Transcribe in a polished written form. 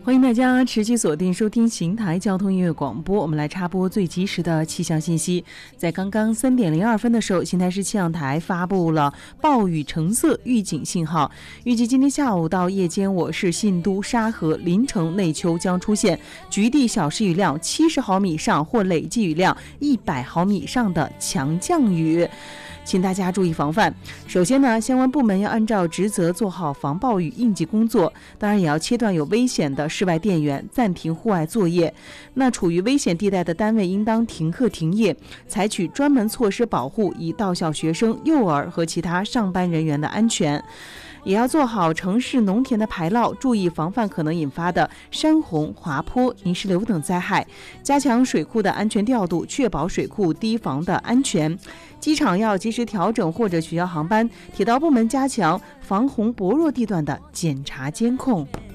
欢迎大家持续锁定收听邢台交通音乐广播，我们来插播最及时的气象信息。在刚刚3点02分的时候，邢台市气象台发布了暴雨橙色预警信号，预计今天下午到夜间，我市信都、沙河、临城、内丘将出现局地小时雨量70毫米以上或累计雨量100毫米以上的强降雨，请大家注意防范。首先呢，相关部门要按照职责做好防暴雨应急工作，当然也要切断有危险的室外电源，暂停户外作业。那处于危险地带的单位应当停课停业，采取专门措施保护以到校学生、幼儿和其他上班人员的安全。也要做好城市农田的排涝，注意防范可能引发的山洪、滑坡、泥石流等灾害，加强水库的安全调度，确保水库堤防的安全。机场要及时调整或者取消航班，铁道部门加强防洪薄弱地段的检查监控。